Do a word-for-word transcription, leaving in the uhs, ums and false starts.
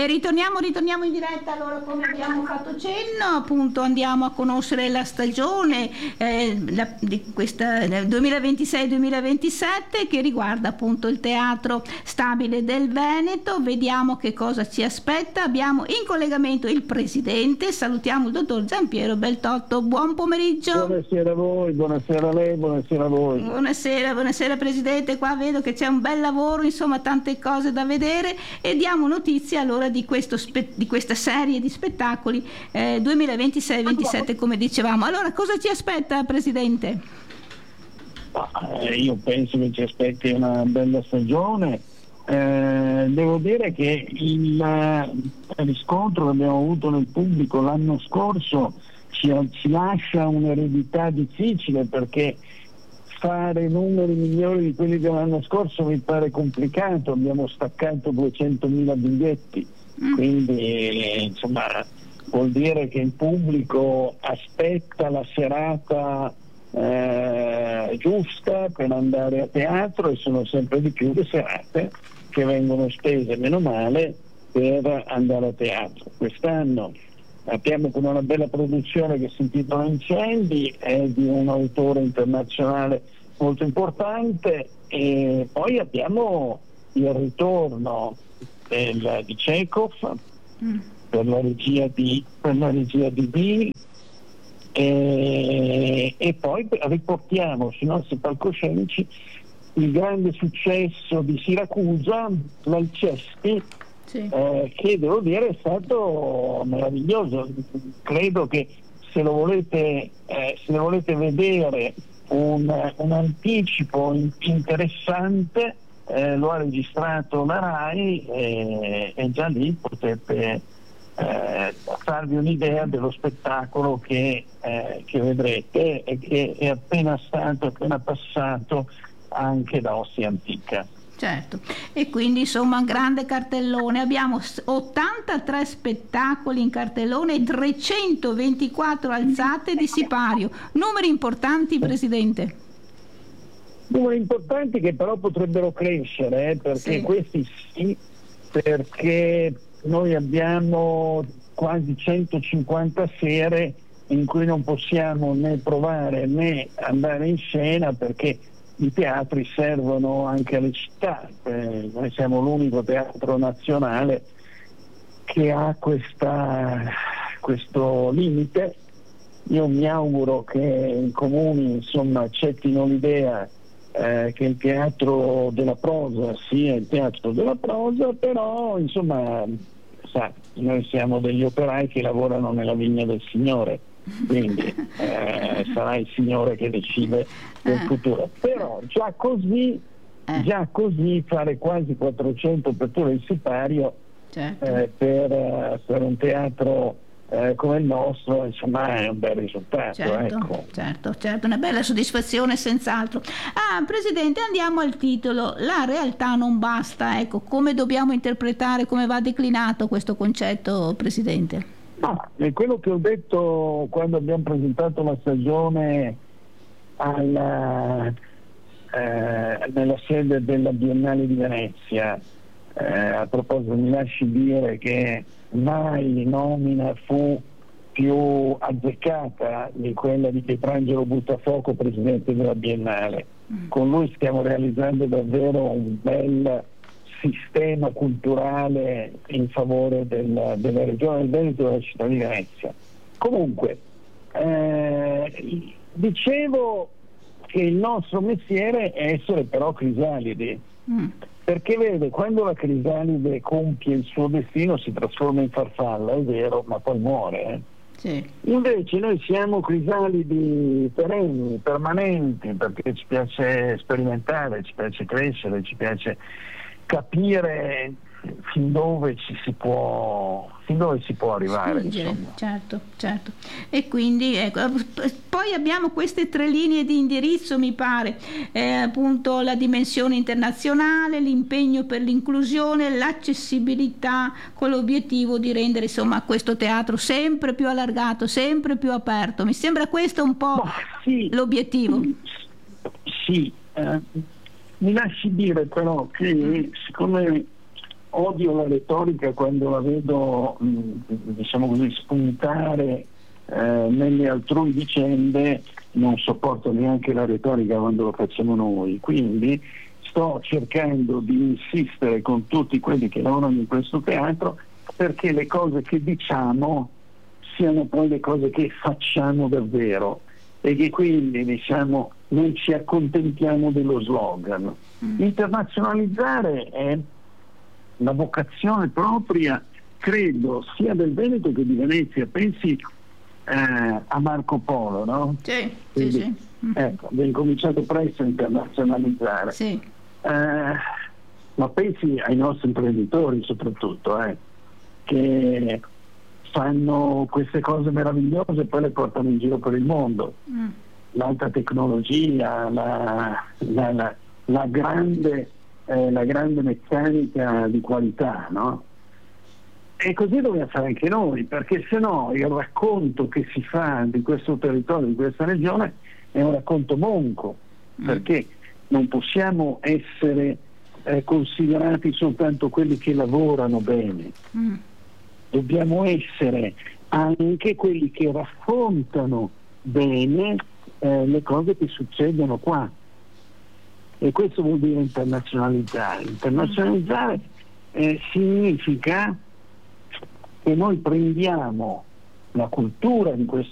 E ritorniamo, ritorniamo in diretta. Allora, come abbiamo fatto cenno, appunto andiamo a conoscere la stagione eh, la, di questa duemilaventisei duemilaventisette che riguarda appunto il Teatro Stabile del Veneto. Vediamo che cosa ci aspetta. Abbiamo in collegamento il presidente, salutiamo il dottor Giampiero Beltotto. Buon pomeriggio. Buonasera a voi, buonasera a lei, buonasera a voi. Buonasera, buonasera presidente. Qua vedo che c'è un bel lavoro, insomma tante cose da vedere, e diamo notizie allora di, questo spe- di questa serie di spettacoli eh, duemilaventisei ventisette, come dicevamo. Allora, cosa ci aspetta, presidente? Eh, io penso che ci aspetti una bella stagione. Eh, devo dire che il eh, riscontro che abbiamo avuto nel pubblico l'anno scorso ci, ci lascia un'eredità difficile, perché fare numeri migliori di quelli dell'anno scorso mi pare complicato. Abbiamo staccato duecentomila biglietti, mm. quindi eh, insomma vuol dire che il pubblico aspetta la serata eh, giusta per andare a teatro, e sono sempre di più le serate che vengono spese, meno male, per andare a teatro. Quest'anno abbiamo con una bella produzione che si intitola Incendi, è di un autore internazionale molto importante, e poi abbiamo il ritorno del, di Chekhov mm. per la regia di per la regia di Bini, e, e poi riportiamo sui nostri palcoscenici il grande successo di Siracusa, l'Alcesti, sì. eh, che devo dire è stato meraviglioso. Credo che se lo volete, eh, se lo volete vedere un, un anticipo in, interessante, eh, lo ha registrato la RAI, e, e già lì potete eh, farvi un'idea dello spettacolo che, eh, che vedrete, e che è appena stato, appena passato anche da Ostia Antica. Certo, e quindi insomma un grande cartellone. Abbiamo ottantatré spettacoli in cartellone e trecentoventiquattro alzate di sipario. Numeri importanti, presidente. Numeri importanti che però potrebbero crescere, eh, perché sì. Questi sì, perché noi abbiamo quasi centocinquanta sere in cui non possiamo né provare né andare in scena, perché i teatri servono anche alle città. Eh, noi siamo l'unico teatro nazionale che ha questa, questo limite. Io mi auguro che i comuni insomma accettino l'idea eh, che il teatro della prosa sia il teatro della prosa, però insomma sa, noi siamo degli operai che lavorano nella vigna del Signore, quindi eh, sarà il Signore che decide del futuro. Però già così già così fare quasi quattrocento aperture in sipario, certo. eh, per, per un teatro eh, come il nostro, insomma è un bel risultato. Certo, ecco. certo, certo, una bella soddisfazione senz'altro. Ah, presidente, andiamo al titolo. La realtà non basta, ecco, come dobbiamo interpretare, come va declinato questo concetto, presidente? Ah, è quello che ho detto quando abbiamo presentato la stagione alla, eh, nella sede della Biennale di Venezia. Eh, a proposito, mi lasci dire che mai nomina fu più azzeccata di quella di Pietrangelo Buttafuoco, presidente della Biennale. Mm. Con lui stiamo realizzando davvero un bel sistema culturale in favore del, della regione del Veneto e della città di Venezia. Comunque, eh, dicevo che il nostro mestiere è essere però crisalidi, mm. perché vede, quando la crisalide compie il suo destino si trasforma in farfalla, è vero, ma poi muore. Eh? Sì. Invece noi siamo crisalidi perenni, permanenti, perché ci piace sperimentare, ci piace crescere, ci piace capire fin dove ci si può fin dove si può arrivare, insomma. Certo, certo. E quindi ecco, poi abbiamo queste tre linee di indirizzo, mi pare, eh, appunto la dimensione internazionale, l'impegno per l'inclusione, l'accessibilità, con l'obiettivo di rendere insomma questo teatro sempre più allargato, sempre più aperto. Mi sembra questo un po' Ma sì, l'obiettivo. Sì, eh, mi lasci dire però che siccome odio la retorica quando la vedo, mh, diciamo così, spuntare eh, nelle altrui vicende, non sopporto neanche la retorica quando lo facciamo noi, quindi sto cercando di insistere con tutti quelli che lavorano in questo teatro perché le cose che diciamo siano poi le cose che facciamo davvero e che quindi, diciamo, non ci accontentiamo dello slogan. Mm. Internazionalizzare è la vocazione propria, credo, sia del Veneto che di Venezia. Pensi eh, a Marco Polo, no? Sì, quindi, sì, sì. Ecco, abbiamo cominciato presto a internazionalizzare. Sì. Eh, ma pensi ai nostri imprenditori soprattutto, eh, che fanno queste cose meravigliose e poi le portano in giro per il mondo. Mm. L'alta tecnologia, la, la, la, la, grande, eh, la grande meccanica di qualità, no? E così dobbiamo fare anche noi, perché se no il racconto che si fa di questo territorio, di questa regione, è un racconto monco, mm. perché non possiamo essere eh, considerati soltanto quelli che lavorano bene. Mm. Dobbiamo essere anche quelli che raccontano bene eh, le cose che succedono qua, e questo vuol dire internazionalizzare. Internazionalizzare eh, significa che noi prendiamo la cultura di questo